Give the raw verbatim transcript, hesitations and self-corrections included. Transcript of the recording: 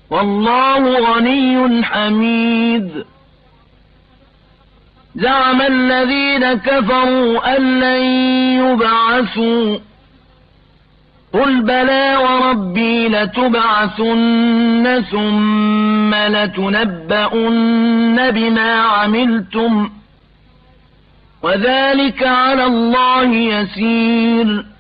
والله غني حميد. زعم الذين كفروا أن لن يبعثوا قل بلى وربي لتبعثن ثم لتنبؤن بما عملتم وذلك على الله يسير.